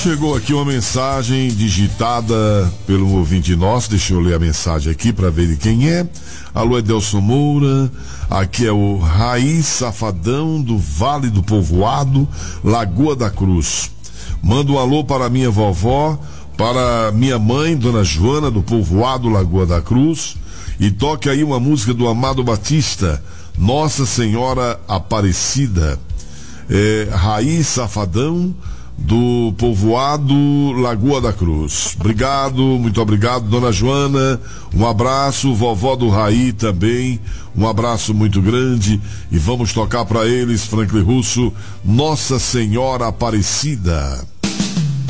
Chegou aqui uma mensagem digitada pelo ouvinte nosso. Deixa eu ler a mensagem aqui para ver de quem é. Alô, Edelson Moura. Aqui é o Raiz Safadão do Vale do Povoado, Lagoa da Cruz. Manda um alô para minha vovó, para minha mãe, Dona Joana, do Povoado Lagoa da Cruz. E toque aí uma música do Amado Batista, Nossa Senhora Aparecida. Raiz Safadão do Povoado Lagoa da Cruz. Obrigado, muito obrigado, Dona Joana. Um abraço, vovó do Raí também. Um abraço muito grande. E vamos tocar para eles, Franklin Russo, Nossa Senhora Aparecida.